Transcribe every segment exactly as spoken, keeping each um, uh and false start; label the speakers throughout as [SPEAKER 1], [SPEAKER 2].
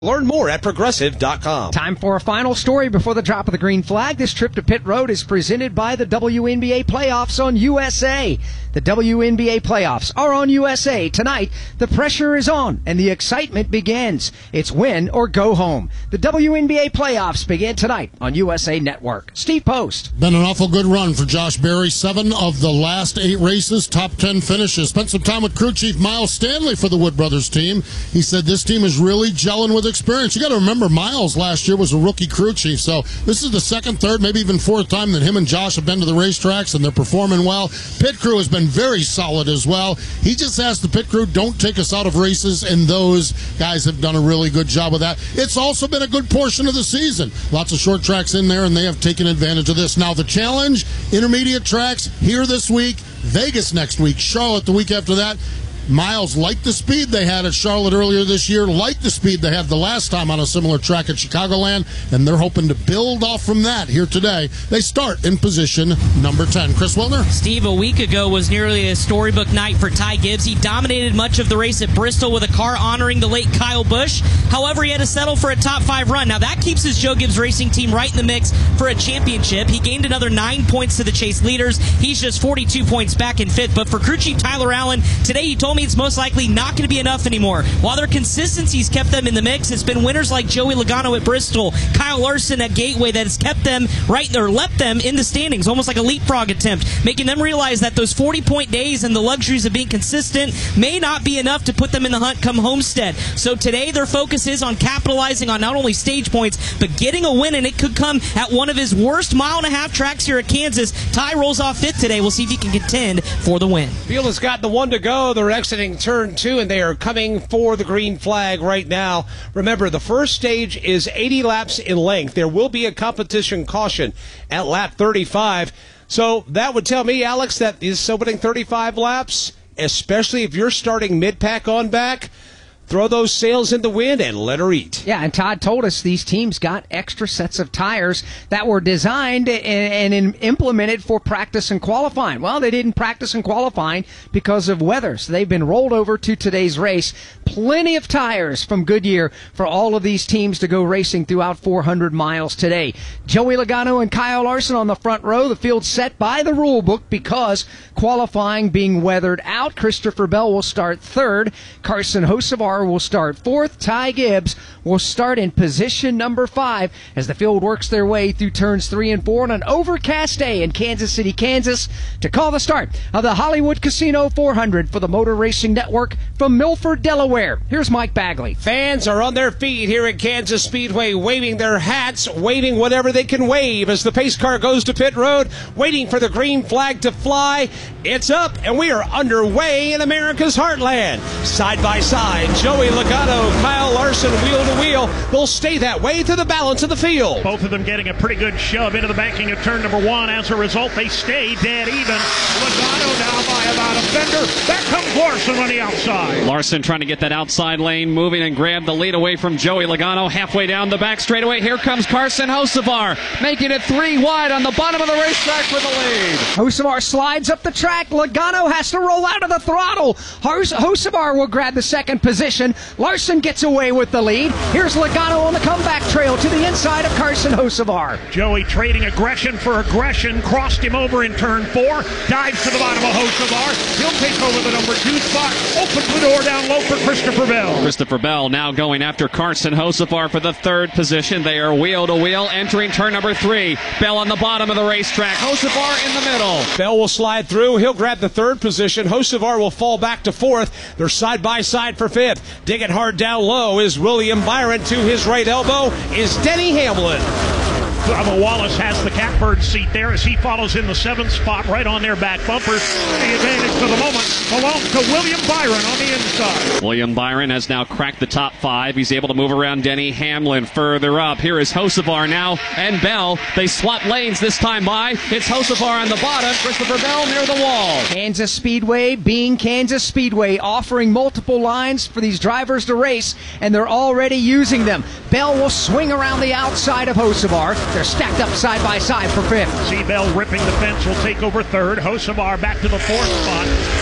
[SPEAKER 1] Learn more at progressive dot com.
[SPEAKER 2] Time for a final story before the drop of the green flag. This trip to Pit Road is presented by the W N B A playoffs on U S A. The W N B A playoffs are on U S A. Tonight, the pressure is on and the excitement begins. It's win or go home. The W N B A playoffs begin tonight on U S A Network. Steve Post.
[SPEAKER 3] Been an awful good run for Josh Berry. Seven of the last eight races, top ten finishes. Spent some time with crew chief Miles Stanley for the Wood Brothers team. He said this team is really gelling with experience. You got to remember, Miles last year was a rookie crew chief, so this is the second, third, maybe even fourth time that him and Josh have been to the racetracks, and they're performing well. Pit crew has been very solid as well. He just asked the pit crew, don't take us out of races, and those guys have done a really good job of that. It's also been a good portion of the season. Lots of short tracks in there, and they have taken advantage of this. Now the challenge, intermediate tracks here this week, Vegas next week, Charlotte the week after that. Miles liked the speed they had at Charlotte earlier this year, liked the speed they had the last time on a similar track at Chicagoland, and they're hoping to build off from that here today. They start in position number ten. Chris Wilner?
[SPEAKER 4] Steve, a week ago was nearly a storybook night for Ty Gibbs. He dominated much of the race at Bristol with a car honoring the late Kyle Busch. However, he had to settle for a top five run. Now, that keeps his Joe Gibbs Racing team right in the mix for a championship. He gained another nine points to the chase leaders. He's just forty-two points back in fifth. But for crew chief Tyler Allen, today he told me it's most likely not going to be enough anymore. While their consistency's kept them in the mix, it's been winners like Joey Logano at Bristol, Kyle Larson at Gateway that has kept them right, or left them in the standings, almost like a leapfrog attempt, making them realize that those forty-point days and the luxuries of being consistent may not be enough to put them in the hunt come Homestead. So today their focus is on capitalizing on not only stage points, but getting a win, and it could come at one of his worst mile and a half tracks here at Kansas. Ty rolls off fifth today. We'll see if he can contend for the win.
[SPEAKER 1] Field has got the one to go. They're exiting turn two, and they are coming for the green flag right now. Remember, the first stage is eighty laps in length. There will be a competition caution at lap thirty-five. So that would tell me, Alex, that is opening thirty-five laps, especially if you're starting mid-pack on back. Throw those sails in the wind and let her eat.
[SPEAKER 2] Yeah, and Todd told us these teams got extra sets of tires that were designed and, and implemented for practice and qualifying. Well, they didn't practice and qualifying because of weather, so they've been rolled over to today's race. Plenty of tires from Goodyear for all of these teams to go racing throughout four hundred miles today. Joey Logano and Kyle Larson on the front row. The field set by the rule book because qualifying being weathered out. Christopher Bell will start third. Carson Hocevar will start fourth. Ty Gibbs will start in position number five as the field works their way through turns three and four on an overcast day in Kansas City, Kansas, to call the start of the Hollywood Casino four hundred for the Motor Racing Network from Milford, Delaware. Here's Mike Bagley.
[SPEAKER 1] Fans are on their feet here at Kansas Speedway, waving their hats, waving whatever they can wave as the pace car goes to pit road, waiting for the green flag to fly. It's up, and we are underway in America's heartland. Side by side, Joey Logano, Kyle Larson, wheel to wheel. They'll stay that way to the balance of the field.
[SPEAKER 5] Both of them getting a pretty good shove into the banking of turn number one. As a result, they stay dead even. Logano now by about a fender. Back comes Larson on the outside.
[SPEAKER 6] Larson trying to get that outside lane moving and grab the lead away from Joey Logano. Halfway down the back straightaway, here comes Carson Hocevar, making it three wide on the bottom of the racetrack for the lead.
[SPEAKER 2] Hocevar slides up the track. Logano has to roll out of the throttle. Hocevar will grab the second position. Larson gets away with the lead. Here's Logano on the comeback trail to the inside of Carson Hocevar.
[SPEAKER 5] Joey trading aggression for aggression. Crossed him over in turn four. Dives to the bottom of Hocevar. He'll take over the number two spot. Opens the door down low for Christopher Bell.
[SPEAKER 6] Christopher Bell now going after Carson Hocevar for the third position. They are wheel to wheel entering turn number three. Bell on the bottom of the racetrack. Hocevar in the middle.
[SPEAKER 1] Bell will slide through. He'll grab the third position. Hocevar will fall back to fourth. They're side by side for fifth. Digging hard down low is William Byron. To his right elbow is Denny Hamlin.
[SPEAKER 5] Bubba Wallace has the catbird seat there as he follows in the seventh spot right on their back bumpers. The advantage for the moment belongs to William Byron on the inside.
[SPEAKER 6] William Byron has now cracked the top five. He's able to move around Denny Hamlin further up. Here is Hocevar now and Bell. They swap lanes this time by. It's Hocevar on the bottom. Christopher Bell near the wall.
[SPEAKER 2] Kansas Speedway being Kansas Speedway, offering multiple lines for these drivers to race, and they're already using them. Bell will swing around the outside of Hocevar. They're stacked up side by side for fifth.
[SPEAKER 5] C. Bell ripping the fence will take over third. Hocevar back to the fourth spot.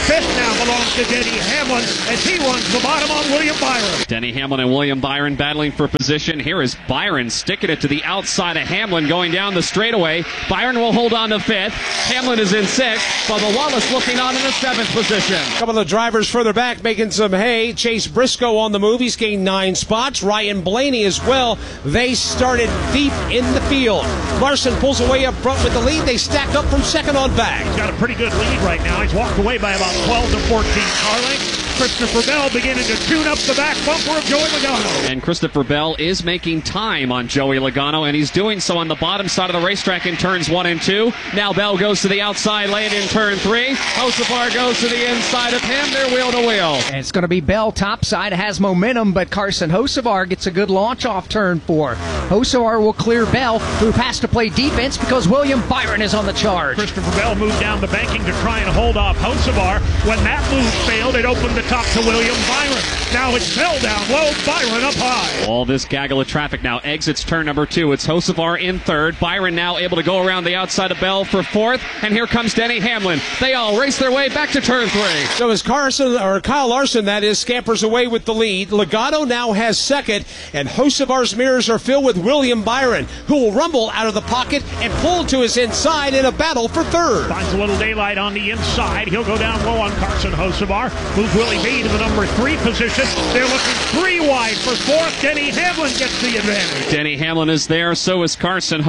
[SPEAKER 5] Fifth now belongs to Denny Hamlin as he runs the bottom on William Byron.
[SPEAKER 6] Denny Hamlin and William Byron battling for position. Here is Byron sticking it to the outside of Hamlin going down the straightaway. Byron will hold on to fifth. Hamlin is in sixth. Bubba Wallace looking on in the seventh position.
[SPEAKER 1] A couple of drivers further back making some hay. Chase Briscoe on the move. He's gained nine spots. Ryan Blaney as well. They started deep in the field. Larson pulls away up front with the lead. They stacked up from second on back.
[SPEAKER 5] He's got a pretty good lead right now. He's walked away by about twelve to fourteen car lengths. Christopher Bell beginning to tune up the back bumper of Joey Logano.
[SPEAKER 6] And Christopher Bell is making time on Joey Logano, and he's doing so on the bottom side of the racetrack in turns one and two. Now Bell goes to the outside lane in turn three. Hocevar goes to the inside of him. They're wheel to wheel.
[SPEAKER 2] And it's going to be Bell topside. Has momentum, but Carson Hocevar gets a good launch off turn four. Hocevar will clear Bell, who has to play defense because William Byron is on the charge.
[SPEAKER 5] Christopher Bell moved down the banking to try and hold off Hocevar. When that move failed, it opened the top to William Byron. Now it's Bell down low, Byron up high.
[SPEAKER 6] All this gaggle of traffic now exits turn number two. It's Hocevar in third. Byron now able to go around the outside of Bell for fourth. And here comes Denny Hamlin. They all race their way back to turn three.
[SPEAKER 1] So as Carson, or Kyle Larson, that is, scampers away with the lead, Logano now has second, and Hocevar's mirrors are filled with William Byron, who will rumble out of the pocket and pull to his inside in a battle for third.
[SPEAKER 5] Finds a little daylight on the inside. He'll go down low on Carson Hocevar. Move Willie B to the number three position. They're looking three wide for fourth. Denny Hamlin gets the advantage.
[SPEAKER 6] Denny Hamlin is there. So is Carson